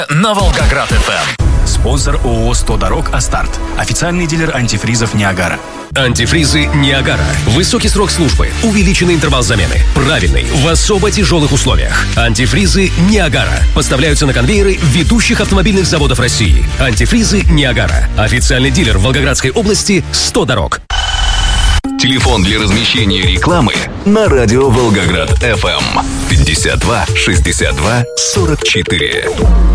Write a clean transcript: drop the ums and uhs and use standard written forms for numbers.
на Волгоград-ФМ. Спонсор ООО «100 дорог Астарт». Официальный дилер антифризов «Ниагара». Антифризы «Ниагара». Высокий срок службы, увеличенный интервал замены, правильный, в особо тяжелых условиях. Антифризы «Ниагара» поставляются на конвейеры ведущих автомобильных заводов России. Антифризы «Ниагара». Официальный дилер в Волгоградской области «100 дорог». Телефон для размещения рекламы на радио Волгоград ФМ 52 62 44.